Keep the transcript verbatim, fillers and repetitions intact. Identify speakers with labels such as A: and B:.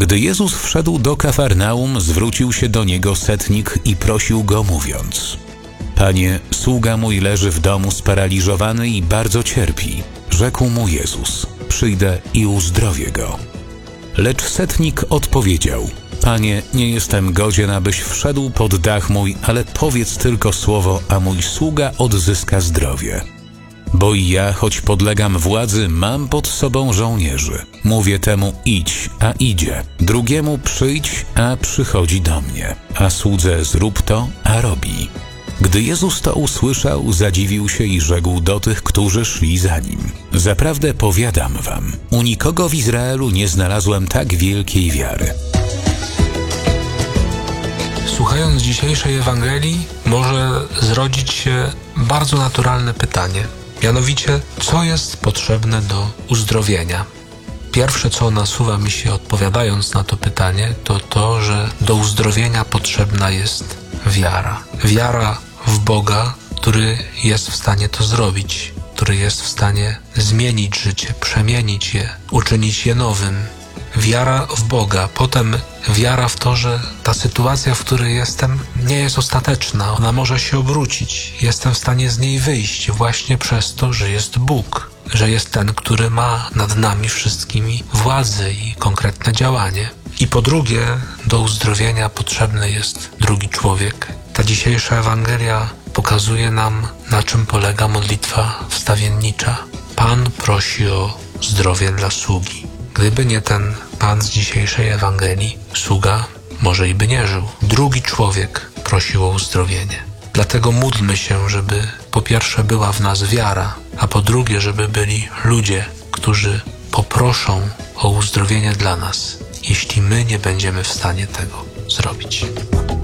A: Gdy Jezus wszedł do Kafarnaum, zwrócił się do niego setnik i prosił go, mówiąc: Panie, sługa mój leży w domu sparaliżowany i bardzo cierpi. Rzekł mu Jezus: Przyjdę i uzdrowię go. Lecz setnik odpowiedział: Panie, nie jestem godzien, abyś wszedł pod dach mój, ale powiedz tylko słowo, a mój sługa odzyska zdrowie. Bo i ja, choć podlegam władzy, mam pod sobą żołnierzy. Mówię temu: idź, a idzie. Drugiemu: przyjdź, a przychodzi do mnie. A słudze: zrób to, a robi. Gdy Jezus to usłyszał, zadziwił się i rzekł do tych, którzy szli za nim: Zaprawdę powiadam wam, u nikogo w Izraelu nie znalazłem tak wielkiej wiary.
B: Słuchając dzisiejszej Ewangelii, może zrodzić się bardzo naturalne pytanie. Mianowicie, co jest potrzebne do uzdrowienia? Pierwsze, co nasuwa mi się odpowiadając na to pytanie, to to, że do uzdrowienia potrzebna jest wiara. Wiara w Boga, który jest w stanie to zrobić, który jest w stanie zmienić życie, przemienić je, uczynić je nowym. Wiara w Boga, potem wiara w to, że ta sytuacja, w której jestem, nie jest ostateczna. Ona może się obrócić. Jestem w stanie z niej wyjść właśnie przez to, że jest Bóg, że jest ten, który ma nad nami wszystkimi władzę i konkretne działanie. I po drugie, do uzdrowienia potrzebny jest drugi człowiek. Ta dzisiejsza Ewangelia pokazuje nam, na czym polega modlitwa wstawiennicza. Pan prosi o zdrowie dla sługi. Gdyby nie ten Pan z dzisiejszej Ewangelii, sługa może i by nie żył. Drugi człowiek prosił o uzdrowienie. Dlatego módlmy się, żeby po pierwsze była w nas wiara, a po drugie, żeby byli ludzie, którzy poproszą o uzdrowienie dla nas, jeśli my nie będziemy w stanie tego zrobić.